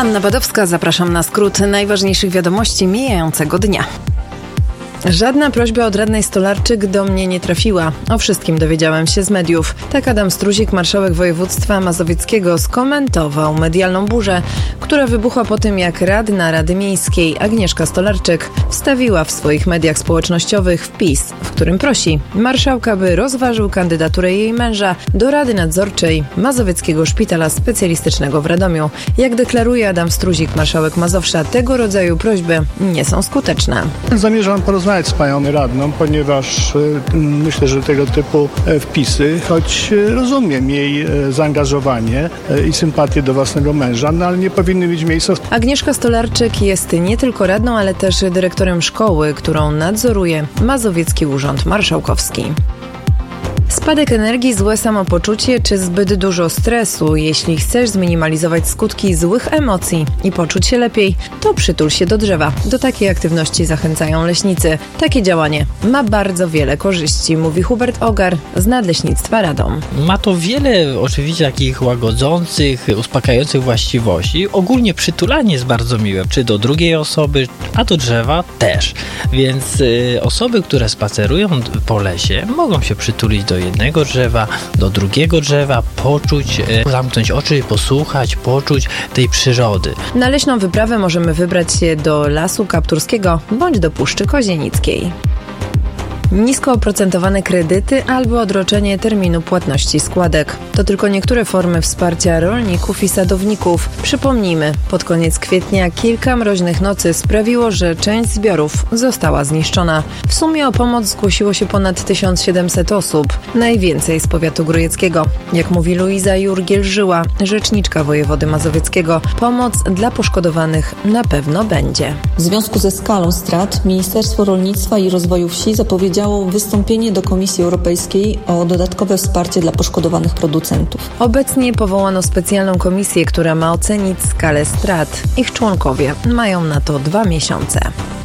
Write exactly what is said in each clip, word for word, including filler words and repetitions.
Anna Badowska, zapraszam na skrót najważniejszych wiadomości mijającego dnia. Żadna prośba od radnej Stolarczyk do mnie nie trafiła. O wszystkim dowiedziałem się z mediów. Tak Adam Struzik, marszałek województwa mazowieckiego, skomentował medialną burzę, która wybuchła po tym, jak radna Rady Miejskiej Agnieszka Stolarczyk wstawiła w swoich mediach społecznościowych wpis, w którym prosi marszałka, by rozważył kandydaturę jej męża do Rady Nadzorczej Mazowieckiego Szpitala Specjalistycznego w Radomiu. Jak deklaruje Adam Struzik, marszałek Mazowsza, tego rodzaju prośby nie są skuteczne. Zamierzam porozmawiać z panią radną, ponieważ y, myślę, że tego typu e, wpisy, choć y, rozumiem jej e, zaangażowanie e, i sympatię do własnego męża, no ale nie powinny mieć miejsca. Agnieszka Stolarczyk jest nie tylko radną, ale też dyrektorem szkoły, którą nadzoruje Mazowiecki Urząd Marszałkowski. Spadek energii, złe samopoczucie czy zbyt dużo stresu? Jeśli chcesz zminimalizować skutki złych emocji i poczuć się lepiej, to przytul się do drzewa. Do takiej aktywności zachęcają leśnicy. Takie działanie ma bardzo wiele korzyści, mówi Hubert Ogar z Nadleśnictwa Radom. Ma to wiele oczywiście takich łagodzących, uspokajających właściwości. Ogólnie przytulanie jest bardzo miłe, czy do drugiej osoby, a do drzewa też. Więc y, osoby, które spacerują po lesie, mogą się przytulić do jednego drzewa, do drugiego drzewa, poczuć, e, zamknąć oczy, posłuchać, poczuć tej przyrody. Na leśną wyprawę możemy wybrać się do Lasu Kapturskiego bądź do Puszczy Kozienickiej. Nisko oprocentowane kredyty albo odroczenie terminu płatności składek. To tylko niektóre formy wsparcia rolników i sadowników. Przypomnijmy, pod koniec kwietnia kilka mroźnych nocy sprawiło, że część zbiorów została zniszczona. W sumie o pomoc zgłosiło się ponad tysiąc siedemset osób, najwięcej z powiatu grójeckiego. Jak mówi Luiza Jurgiel-Żyła, rzeczniczka wojewody mazowieckiego, pomoc dla poszkodowanych na pewno będzie. W związku ze skalą strat Ministerstwo Rolnictwa i Rozwoju Wsi zapowiedziało wystąpienie do Komisji Europejskiej o dodatkowe wsparcie dla poszkodowanych producentów. Obecnie powołano specjalną komisję, która ma ocenić skalę strat. Ich członkowie mają na to dwa miesiące.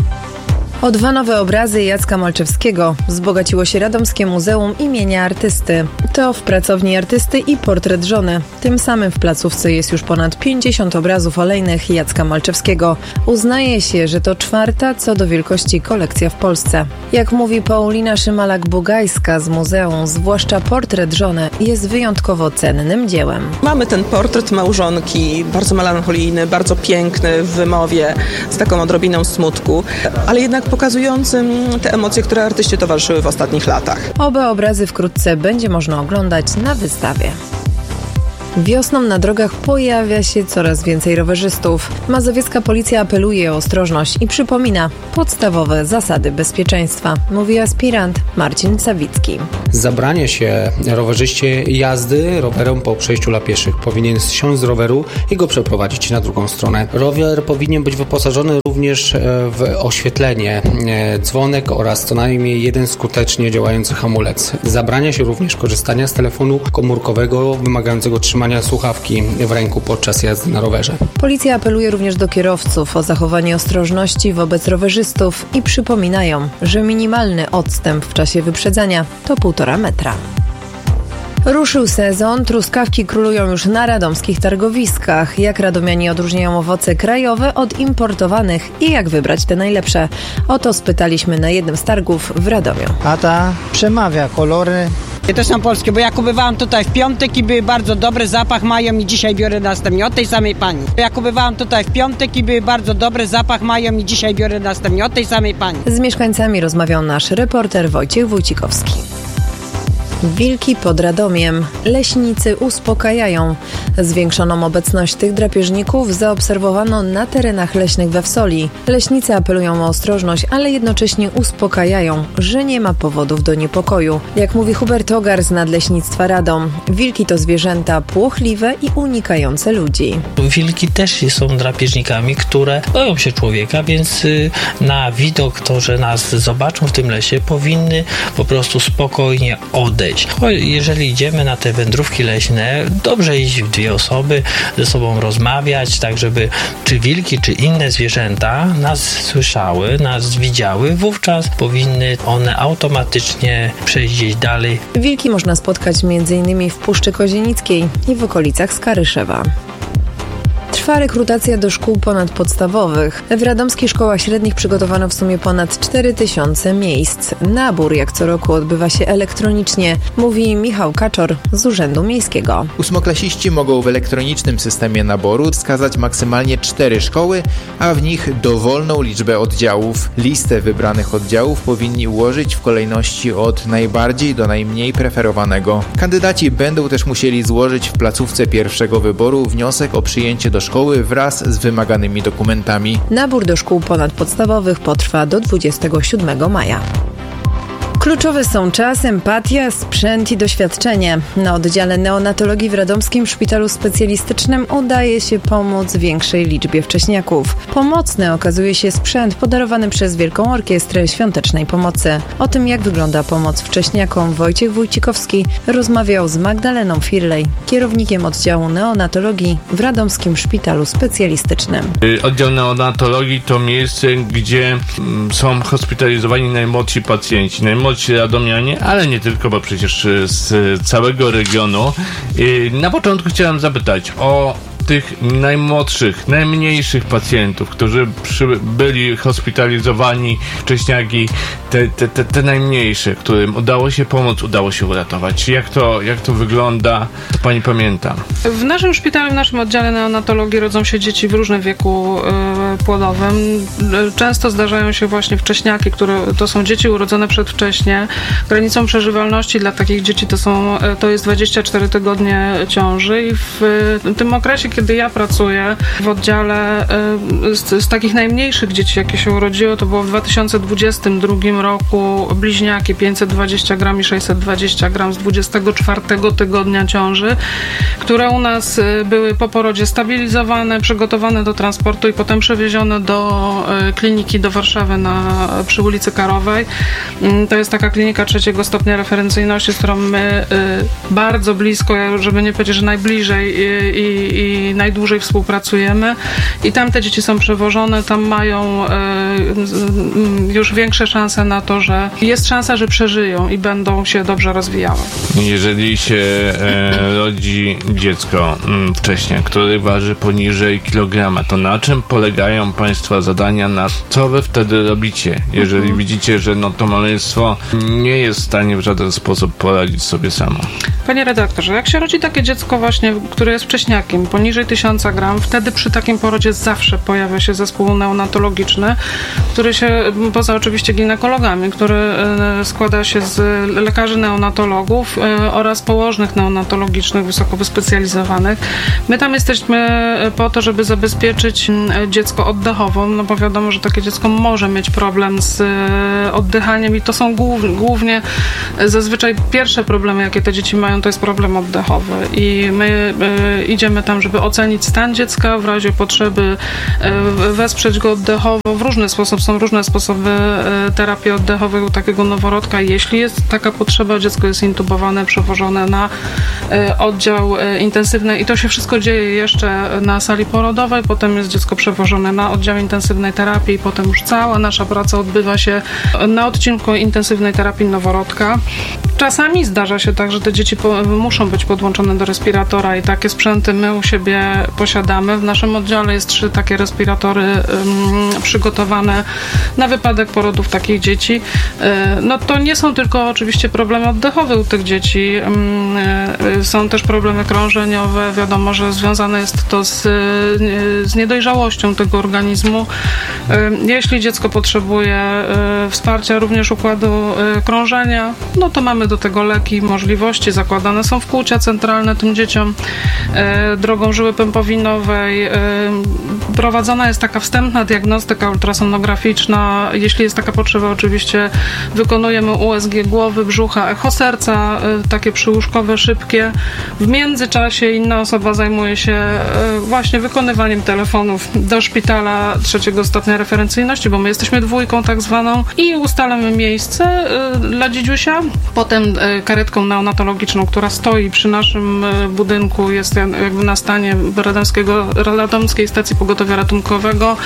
O dwa nowe obrazy Jacka Malczewskiego wzbogaciło się Radomskie Muzeum imienia Artysty. To w pracowni artysty i portret żony. Tym samym w placówce jest już ponad pięćdziesiąt obrazów olejnych Jacka Malczewskiego. Uznaje się, że to czwarta co do wielkości kolekcja w Polsce. Jak mówi Paulina Szymalak-Bugajska z muzeum, zwłaszcza portret żony jest wyjątkowo cennym dziełem. Mamy ten portret małżonki, bardzo melancholijny, bardzo piękny w wymowie, z taką odrobiną smutku, ale jednak pokazującym te emocje, które artyście towarzyszyły w ostatnich latach. Oba obrazy wkrótce będzie można oglądać na wystawie. Wiosną na drogach pojawia się coraz więcej rowerzystów. Mazowiecka policja apeluje o ostrożność i przypomina podstawowe zasady bezpieczeństwa, mówi aspirant Marcin Sawicki. Zabrania się rowerzyście jazdy rowerem po przejściu dla pieszych. Powinien zsiąść z roweru i go przeprowadzić na drugą stronę. Rower powinien być wyposażony również w oświetlenie, dzwonek oraz co najmniej jeden skutecznie działający hamulec. Zabrania się również korzystania z telefonu komórkowego wymagającego trzymania słuchawki w ręku podczas jazdy na rowerze. Policja apeluje również do kierowców o zachowanie ostrożności wobec rowerzystów i przypominają, że minimalny odstęp w czasie wyprzedzania to półtora metra. Ruszył sezon, truskawki królują już na radomskich targowiskach. Jak radomianie odróżniają owoce krajowe od importowanych i jak wybrać te najlepsze? O to spytaliśmy na jednym z targów w Radomiu. A ta przemawia kolory. To są polskie, bo ja kupowałam tutaj w piątek i były bardzo dobry zapach mają i dzisiaj biorę następnie od tej samej pani. Ja kupowałam tutaj w piątek i były bardzo dobry zapach mają i dzisiaj biorę następnie od tej samej pani. Z mieszkańcami rozmawiał nasz reporter Wojciech Wójcikowski. Wilki pod Radomiem. Leśnicy uspokajają. Zwiększoną obecność tych drapieżników zaobserwowano na terenach leśnych we Wsoli. Leśnicy apelują o ostrożność, ale jednocześnie uspokajają, że nie ma powodów do niepokoju. Jak mówi Hubert Ogar z Nadleśnictwa Radom, wilki to zwierzęta płochliwe i unikające ludzi. Wilki też są drapieżnikami, które boją się człowieka, więc na widok to, że nas zobaczą w tym lesie, powinny po prostu spokojnie odejść. Jeżeli idziemy na te wędrówki leśne, dobrze iść w dwie osoby, ze sobą rozmawiać, tak żeby czy wilki, czy inne zwierzęta nas słyszały, nas widziały, wówczas powinny one automatycznie przejść gdzieś dalej. Wilki można spotkać między innymi w Puszczy Kozienickiej i w okolicach Skaryszewa. Trwa rekrutacja do szkół ponadpodstawowych. W radomskich szkołach średnich przygotowano w sumie ponad cztery tysiące miejsc. Nabór jak co roku odbywa się elektronicznie, mówi Michał Kaczor z Urzędu Miejskiego. Ósmoklasiści mogą w elektronicznym systemie naboru wskazać maksymalnie cztery szkoły, a w nich dowolną liczbę oddziałów. Listę wybranych oddziałów powinni ułożyć w kolejności od najbardziej do najmniej preferowanego. Kandydaci będą też musieli złożyć w placówce pierwszego wyboru wniosek o przyjęcie do szkoły wraz z wymaganymi dokumentami. Nabór do szkół ponadpodstawowych potrwa do dwudziestego siódmego maja. Kluczowe są czas, empatia, sprzęt i doświadczenie. Na oddziale neonatologii w Radomskim Szpitalu Specjalistycznym udaje się pomóc większej liczbie wcześniaków. Pomocny okazuje się sprzęt podarowany przez Wielką Orkiestrę Świątecznej Pomocy. O tym, jak wygląda pomoc wcześniakom, Wojciech Wójcikowski rozmawiał z Magdaleną Firlej, kierownikiem oddziału neonatologii w Radomskim Szpitalu Specjalistycznym. Oddział neonatologii to miejsce, gdzie są hospitalizowani najmłodsi pacjenci, najmłodsi radomianie, ale nie tylko, bo przecież z całego regionu. Na początku chciałem zapytać o tych najmłodszych, najmniejszych pacjentów, którzy przy, byli hospitalizowani, wcześniaki, te, te, te, te najmniejsze, którym udało się pomóc, udało się uratować. Jak to, jak to wygląda, to pani pamięta? W naszym szpitalu, w naszym oddziale neonatologii rodzą się dzieci w różnym wieku y, płodowym. Często zdarzają się właśnie wcześniaki, które to są dzieci urodzone przedwcześnie. Granicą przeżywalności dla takich dzieci to są, to jest dwadzieścia cztery tygodnie ciąży i w, w tym okresie, kiedy ja pracuję w oddziale z, z takich najmniejszych dzieci, jakie się urodziło, to było w dwa tysiące dwudziestym drugim roku bliźniaki pięćset dwadzieścia gramów i sześćset dwadzieścia gramów z dwudziestego czwartego tygodnia ciąży, które u nas były po porodzie stabilizowane, przygotowane do transportu i potem przewiezione do kliniki do Warszawy na, przy ulicy Karowej. To jest taka klinika trzeciego stopnia referencyjności, z którą my bardzo blisko, żeby nie powiedzieć, że najbliżej i, i, i najdłużej współpracujemy i tam te dzieci są przewożone, tam mają e, już większe szanse na to, że jest szansa, że przeżyją i będą się dobrze rozwijały. Jeżeli się e, rodzi dziecko m, wcześniej, które waży poniżej kilograma, to na czym polegają Państwa zadania, na co Wy wtedy robicie? Jeżeli mhm. widzicie, że no, to maleństwo nie jest w stanie w żaden sposób poradzić sobie samo. Panie redaktorze, jak się rodzi takie dziecko właśnie, które jest wcześniakiem, poniżej tysiąc gramów, wtedy przy takim porodzie zawsze pojawia się zespół neonatologiczny, który się, poza oczywiście ginekologami, który składa się z lekarzy neonatologów oraz położnych neonatologicznych, wysoko wyspecjalizowanych. My tam jesteśmy po to, żeby zabezpieczyć dziecko oddechowo, no bo wiadomo, że takie dziecko może mieć problem z oddychaniem i to są głównie zazwyczaj pierwsze problemy, jakie te dzieci mają, to jest problem oddechowy i my y, idziemy tam, żeby ocenić stan dziecka, w razie potrzeby y, wesprzeć go oddechowo. W różny sposób, są różne sposoby y, terapii oddechowej u takiego noworodka. Jeśli jest taka potrzeba, dziecko jest intubowane, przewożone na y, oddział y, intensywny i to się wszystko dzieje jeszcze na sali porodowej, potem jest dziecko przewożone na oddział intensywnej terapii i potem już cała nasza praca odbywa się na odcinku intensywnej terapii noworodka. Czasami zdarza się tak, że te dzieci po, muszą być podłączone do respiratora i takie sprzęty my u siebie posiadamy. W naszym oddziale jest trzy takie respiratory um, przygotowane na wypadek porodów takich dzieci. Y, no to nie są tylko oczywiście problemy oddechowe u tych dzieci. Y, y, są też problemy krążeniowe. Wiadomo, że związane jest to z, y, z niedojrzałością tego organizmu. Y, jeśli dziecko potrzebuje y, wsparcia również układu y, krążenia, no to mamy do tego leki, możliwości. Zakładane są wkłucia centralne tym dzieciom e, drogą żyły pępowinowej. E, prowadzona jest taka wstępna diagnostyka ultrasonograficzna. Jeśli jest taka potrzeba, oczywiście wykonujemy U S G głowy, brzucha, echo serca, e, takie przyłóżkowe, szybkie. W międzyczasie inna osoba zajmuje się e, właśnie wykonywaniem telefonów do szpitala trzeciego stopnia referencyjności, bo my jesteśmy dwójką tak zwaną i ustalamy miejsce e, dla dzidziusia. Potem karetką neonatologiczną, która stoi przy naszym budynku, jest jakby na stanie terenie Radomskiego, Radomskiej Stacji Pogotowia Ratunkowego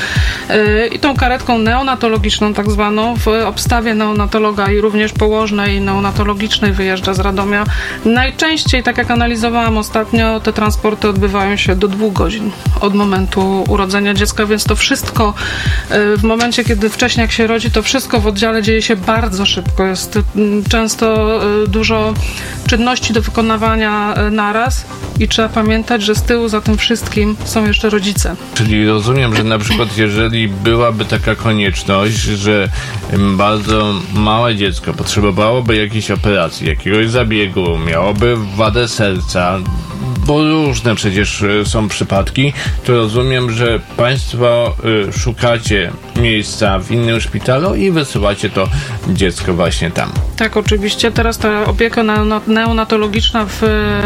i tą karetką neonatologiczną tak zwaną w obstawie neonatologa i również położnej neonatologicznej wyjeżdża z Radomia. Najczęściej, tak jak analizowałam ostatnio, te transporty odbywają się do dwóch godzin od momentu urodzenia dziecka, więc to wszystko w momencie, kiedy wcześniak się rodzi, to wszystko w oddziale dzieje się bardzo szybko. Jest często dużo czynności do wykonania naraz i trzeba pamiętać, że z tyłu za tym wszystkim są jeszcze rodzice. Czyli rozumiem, że na przykład jeżeli byłaby taka konieczność, że bardzo małe dziecko potrzebowałoby jakiejś operacji, jakiegoś zabiegu, miałoby wadę serca, bo różne przecież są przypadki, to rozumiem, że Państwo y, szukacie miejsca w innym szpitalu i wysyłacie to dziecko właśnie tam. Tak, oczywiście. Teraz ta opieka neonatologiczna w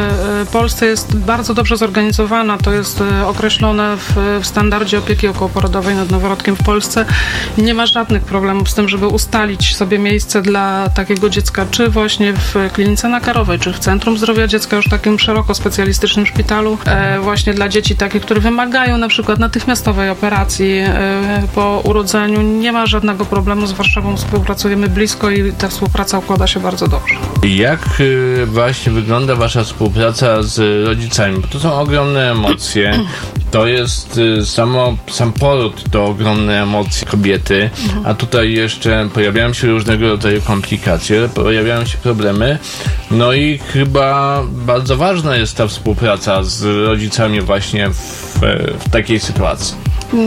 Polsce jest bardzo dobrze zorganizowana. To jest określone w, w standardzie opieki okołoporodowej nad noworodkiem w Polsce. Nie ma żadnych problemów z tym, żeby ustalić sobie miejsce dla takiego dziecka, czy właśnie w klinice nakarowej, czy w Centrum Zdrowia Dziecka, już takim szeroko specjalistycznym szpitalu, e, właśnie dla dzieci takich, które wymagają na przykład natychmiastowej operacji e, po urodzeniu. Nie ma żadnego problemu. Z Warszawą współpracujemy blisko i ta współpraca układa się bardzo dobrze. Jak y, właśnie wygląda wasza współpraca z rodzicami? Bo to są ogromne emocje. To jest y, samo, sam poród to ogromne emocje kobiety, a tutaj jeszcze pojawiają się różnego rodzaju komplikacje, pojawiają się problemy. No i chyba bardzo ważna jest ta współpraca z rodzicami właśnie w, w takiej sytuacji.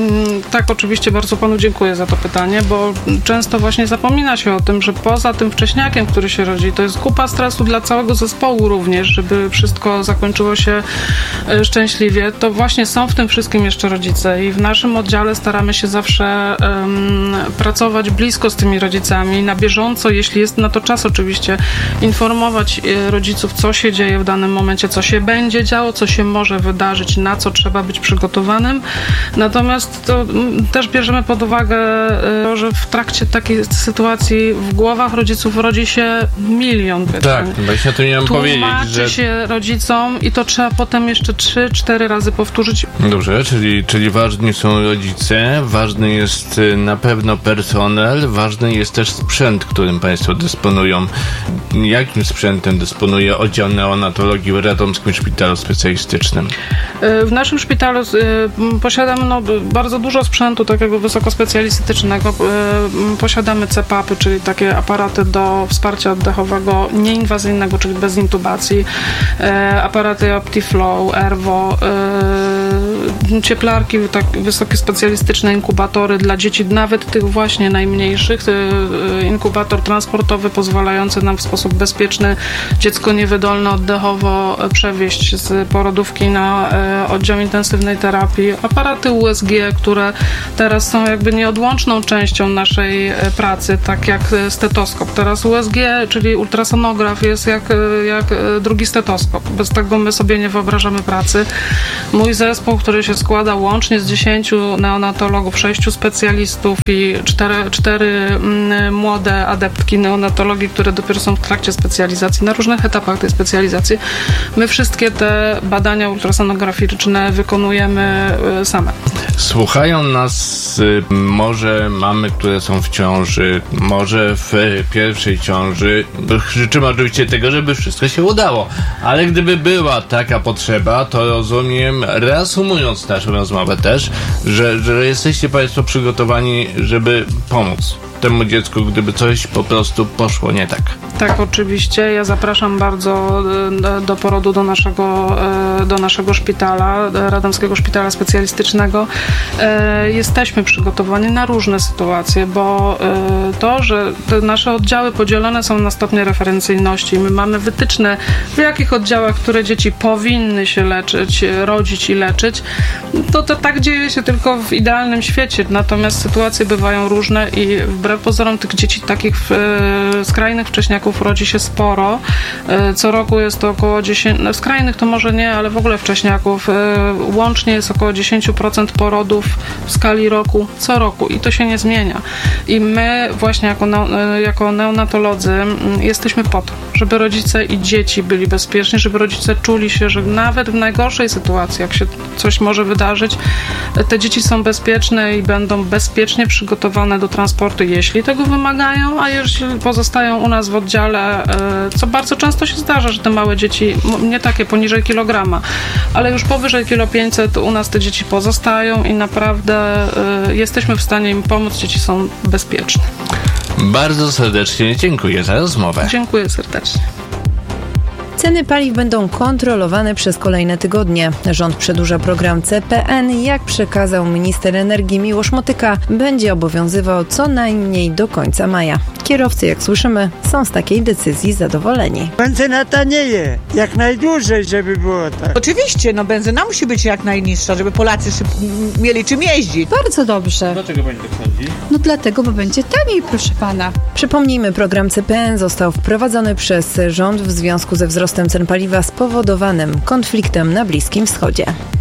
Tak, oczywiście, bardzo panu dziękuję za to pytanie, bo często właśnie zapomina się o tym, że poza tym wcześniakiem, który się rodzi, to jest kupa stresu dla całego zespołu również, żeby wszystko zakończyło się szczęśliwie, to właśnie są w tym wszystkim jeszcze rodzice i w naszym oddziale staramy się zawsze um, pracować blisko z tymi rodzicami, na bieżąco, jeśli jest na to czas oczywiście, informować rodziców, co się dzieje w danym momencie, co się będzie działo, co się może wydarzyć, na co trzeba być przygotowanym. Natomiast to też bierzemy pod uwagę to, że w trakcie takiej sytuacji w głowach rodziców rodzi się milion pytań. Tak, właśnie to miałem powiedzieć, Tłumaczy że... się rodzicom i to trzeba potem jeszcze trzy, cztery razy powtórzyć. Dobrze, czyli, czyli ważni są rodzice, ważny jest na pewno personel, ważny jest też sprzęt, którym Państwo dysponują. Jakim sprzętem dysponuje oddział neonatologii w Radomskim Szpitalu Specjalistycznym? W naszym szpitalu posiadamy no, bardzo dużo sprzętu takiego wysokospecjalistycznego. Posiadamy C PAP-y, czyli takie aparaty do wsparcia oddechowego nieinwazyjnego, czyli bez intubacji, aparaty OptiFlow, Ervo, cieplarki, tak wysokie specjalistyczne inkubatory dla dzieci, nawet tych właśnie najmniejszych. Inkubator transportowy pozwalający nam w sposób bezpieczny dziecko niewydolne oddechowo przewieźć z porodówki na oddział intensywnej terapii. Aparaty U S G, które teraz są jakby nieodłączną częścią naszej pracy, tak jak stetoskop. Teraz U S G, czyli ultrasonograf, jest jak, jak drugi stetoskop. Bez tego my sobie nie wyobrażamy pracy. Mój zespół, który się składa łącznie z dziesięciu neonatologów, sześciu specjalistów i cztery, cztery młode adeptki neonatologii, które dopiero są w trakcie specjalizacji, na różnych etapach tej specjalizacji. My wszystkie te badania ultrasonograficzne wykonujemy same. Słuchają nas y, może mamy, które są w ciąży, może w y, pierwszej ciąży. Życzymy oczywiście tego, żeby wszystko się udało, ale gdyby była taka potrzeba, to rozumiem, reasumując naszą rozmowę też, że, że jesteście Państwo przygotowani, żeby pomóc temu dziecku, gdyby coś po prostu poszło nie tak. Tak, oczywiście. Ja zapraszam bardzo do, do porodu do naszego, do naszego szpitala, do Radomskiego Szpitala Specjalistycznego. Jesteśmy przygotowani na różne sytuacje, bo to, że te nasze oddziały podzielone są na stopnie referencyjności. My mamy wytyczne, w jakich oddziałach, które dzieci powinny się leczyć, rodzić i leczyć. To, to tak dzieje się tylko w idealnym świecie. Natomiast sytuacje bywają różne i wbrew pozorom tych dzieci takich w, skrajnych wcześniaków rodzi się sporo. Co roku jest to około dziesięć, no skrajnych to może nie, ale w ogóle wcześniaków łącznie jest około dziesięć procent porodów w skali roku co roku i to się nie zmienia. I my właśnie jako, jako neonatolodzy jesteśmy po to, żeby rodzice i dzieci byli bezpieczni, żeby rodzice czuli się, że nawet w najgorszej sytuacji, jak się coś może wydarzyć, te dzieci są bezpieczne i będą bezpiecznie przygotowane do transportu, jeśli tego wymagają, a jeśli pozostają u nas w oddziale, co bardzo często się zdarza, że te małe dzieci, nie takie poniżej kilograma, ale już powyżej kilo pięćset u nas te dzieci pozostają i naprawdę y, jesteśmy w stanie im pomóc. Dzieci są bezpieczne. Bardzo serdecznie dziękuję za rozmowę. Dziękuję serdecznie. Ceny paliw będą kontrolowane przez kolejne tygodnie. Rząd przedłuża program C P N. Jak przekazał minister energii Miłosz Motyka, będzie obowiązywał co najmniej do końca maja. Kierowcy, jak słyszymy, są z takiej decyzji zadowoleni. Benzyna tanieje, jak najdłużej, żeby było tak. Oczywiście, no benzyna musi być jak najniższa, żeby Polacy szyb- mieli czym jeździć. Bardzo dobrze. Dlaczego pani tak sądzi? No dlatego, bo będzie taniej, proszę pana. Przypomnijmy, program C P N został wprowadzony przez rząd w związku ze wzrostem cen paliwa spowodowanym konfliktem na Bliskim Wschodzie.